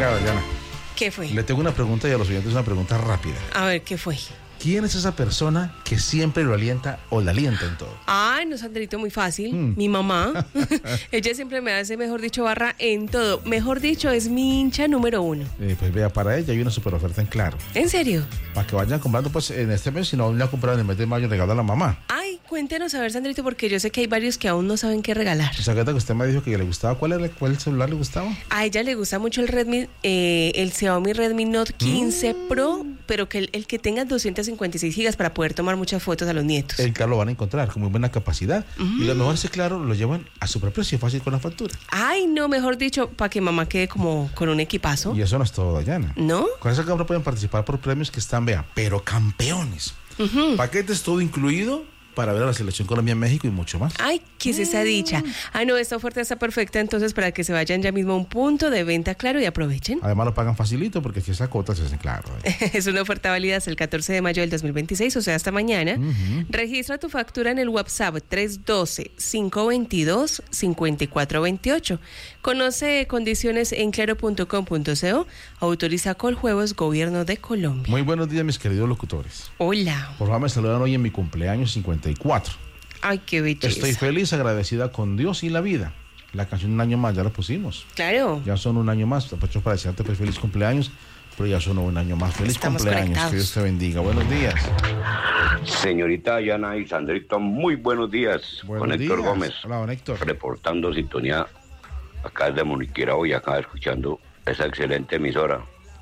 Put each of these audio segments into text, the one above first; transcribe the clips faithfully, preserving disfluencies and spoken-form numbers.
Venga, Dayana. ¿Qué fue? Le tengo una pregunta y a los oyentes una pregunta rápida. A ver, ¿qué fue? ¿Quién es esa persona que siempre lo alienta o la alienta en todo? Ay, no, Sandrito, muy fácil. Mm. Mi mamá. Ella siempre me hace, mejor dicho, barra en todo. Mejor dicho, es mi hincha número uno. Eh, pues vea, para ella hay una super oferta en Claro. ¿En serio? Para que vayan comprando pues en este mes, si no la compraron en el mes de mayo, regalo a la mamá. Ay, cuéntenos a ver, Sandrito, porque yo sé que hay varios que aún no saben qué regalar. ¿Se acuerda que usted me dijo que le gustaba? ¿Cuál era, cuál celular le gustaba? A ella le gusta mucho el Redmi, eh, el Xiaomi Redmi Note quince mm. Pro, pero que el, el que tenga doscientos cincuenta y seis gigas para poder tomar muchas fotos a los nietos. El Claro lo van a encontrar con muy buena capacidad. Mm. Y lo mejor es que Claro lo llevan a superprecio, fácil con la factura. Ay, no, mejor dicho, para que mamá quede como con un equipazo. Y eso no es todo, Dayana. ¿No? Con esa compra pueden participar por premios que están, vea, pero campeones. Uh-huh. Paquetes todo incluido para ver a la selección Colombia-México y mucho más. Ay, ¿qué es esa dicha? Ay, no, esta oferta está perfecta, entonces para que se vayan ya mismo a un punto de venta Claro y aprovechen. Además lo pagan facilito porque aquí esa cuota se hace Claro. ¿eh? Es una oferta válida hasta el catorce de mayo del dos mil veintiséis, o sea, hasta mañana. Uh-huh. Registra tu factura en el WhatsApp tres uno dos, cinco dos dos, cinco cuatro dos ocho. Conoce condiciones en claro punto com punto co. Autoriza Coljuegos, Gobierno de Colombia. Muy buenos días, mis queridos locutores. Hola. Por favor, me saludan hoy en mi cumpleaños cincuenta y cuatro. Ay, qué belleza. Estoy feliz, agradecida con Dios y la vida. La canción Un Año Más ya la pusimos. Claro. Ya son un año más. Aprovecho para desearte pues, feliz cumpleaños, pero ya son un año más. Feliz Estamos cumpleaños. Conectados. Que Dios te bendiga. Buenos días. Señorita Dayana y Sandrito, muy buenos días. Buenos con Héctor días. Gómez. Hola, don Héctor. Reportando sintonía acá desde Moniquera hoy, acá escuchando esa excelente emisora.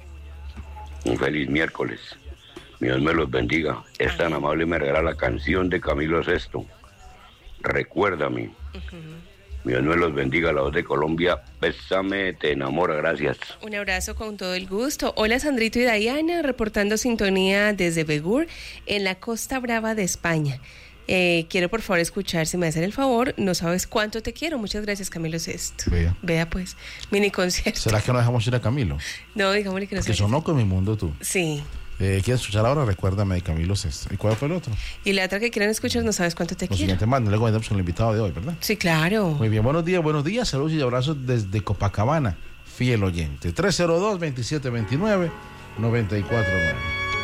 Un feliz miércoles. Dios me los bendiga. Es tan amable y me regala la canción de Camilo Sesto. Recuérdame. Uh-huh. Dios me los bendiga, la voz de Colombia. Bésame, te enamora, gracias. Un abrazo con todo el gusto. Hola, Sandrito y Dayana, reportando sintonía desde Begur, en la Costa Brava de España. Eh, quiero por favor escuchar, si me hacen el favor, No sabes cuánto te quiero. Muchas gracias, Camilo Sesto. Vea. Vea pues, mini concierto. ¿Será que no dejamos ir a Camilo? No, digámosle que no. Que sonó con Mi Mundo Tú. Sí. Eh, ¿Quieres escuchar ahora? Recuérdame de Camilo Sesto. ¿Y cuál fue el otro? Y la otra que quieran escuchar, No sabes cuánto te Lo quiero. siguiente más, luego vendremos con el invitado de hoy, ¿verdad? Sí, claro. Muy bien, buenos días, buenos días, saludos y abrazos desde Copacabana, fiel oyente. tres cero dos, veintisiete veintinueve, noventa y cuatro nueve.